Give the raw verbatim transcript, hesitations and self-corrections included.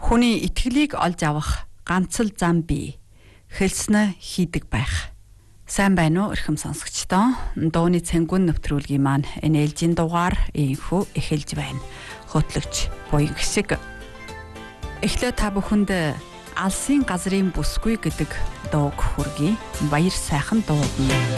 Хүний итгэлийг олж авах ганц л зам бий. Хэлснэ хийдэг байх. Сайн байна уу эрхэм сонсогчдоо? Дууны цэнгүүн нэвтрүүлгийн маань энэ ээлжийн дугаар ийхүү эхэлж байна. Хөтлөгч буян гисэг. Эхлээ та бүхэнд алсын газрын бүсгүй гэдэг дууг хүргэе. Баяр сайхан дуу.